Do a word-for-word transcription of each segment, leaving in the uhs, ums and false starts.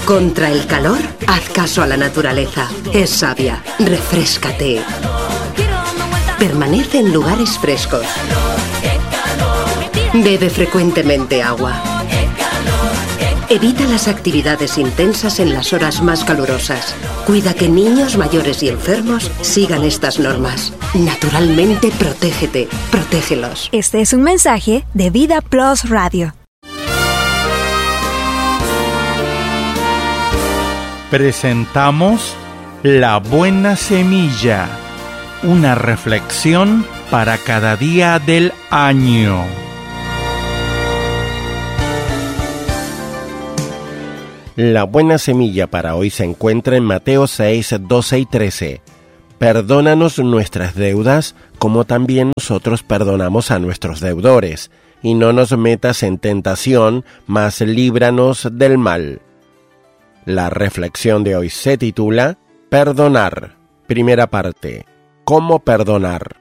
Contra el calor, haz caso a la naturaleza. Es sabia. Refréscate. Permanece en lugares frescos. Bebe frecuentemente agua. Evita las actividades intensas en las horas más calurosas. Cuida que niños, mayores y enfermos sigan estas normas. Naturalmente, protégete. Protégelos. Este es un mensaje de Vida Plus Radio. Presentamos La Buena Semilla, una reflexión para cada día del año. La buena semilla para hoy se encuentra en Mateo seis, doce y trece. Perdónanos nuestras deudas, como también nosotros perdonamos a nuestros deudores, y no nos metas en tentación, mas líbranos del mal. La reflexión de hoy se titula Perdonar. Primera parte. ¿Cómo perdonar?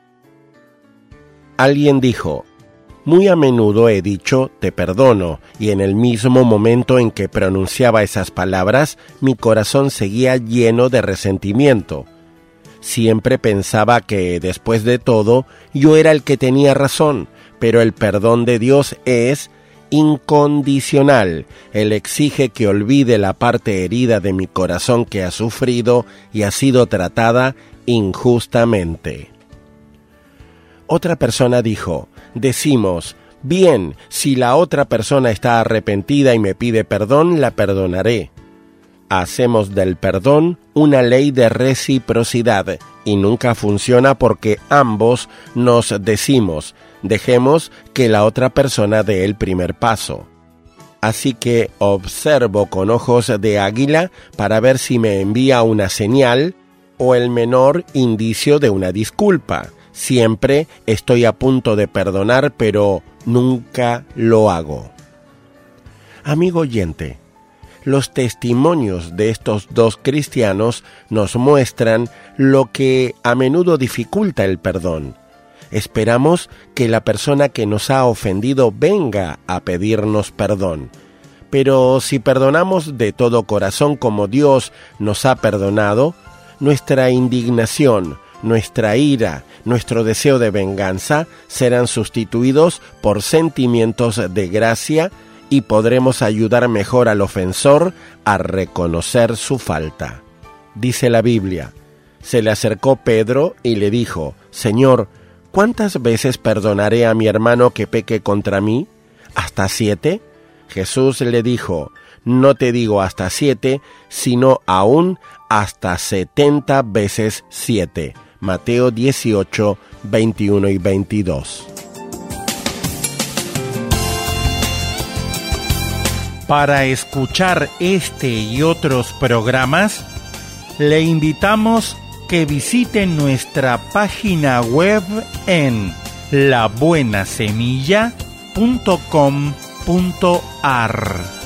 Alguien dijo: muy a menudo he dicho te perdono, y en el mismo momento en que pronunciaba esas palabras, mi corazón seguía lleno de resentimiento. Siempre pensaba que, después de todo, yo era el que tenía razón, pero el perdón de Dios es incondicional. Él exige que olvide la parte herida de mi corazón que ha sufrido y ha sido tratada injustamente. Otra persona dijo: decimos, bien, si la otra persona está arrepentida y me pide perdón, la perdonaré. Hacemos del perdón una ley de reciprocidad y nunca funciona porque ambos nos decimos, dejemos que la otra persona dé el primer paso. Así que observo con ojos de águila para ver si me envía una señal o el menor indicio de una disculpa. Siempre estoy a punto de perdonar, pero nunca lo hago. Amigo oyente, los testimonios de estos dos cristianos nos muestran lo que a menudo dificulta el perdón. Esperamos que la persona que nos ha ofendido venga a pedirnos perdón. Pero si perdonamos de todo corazón como Dios nos ha perdonado, nuestra indignación, nuestra ira, nuestro deseo de venganza serán sustituidos por sentimientos de gracia y podremos ayudar mejor al ofensor a reconocer su falta. Dice la Biblia: se le acercó Pedro y le dijo: Señor, ¿cuántas veces perdonaré a mi hermano que peque contra mí? ¿Hasta siete? Jesús le dijo: no te digo hasta siete, sino aún hasta setenta veces siete. Mateo dieciocho, veintiuno y veintidós. Para escuchar este y otros programas, le invitamos que visite nuestra página web en la buena semilla punto com punto a r.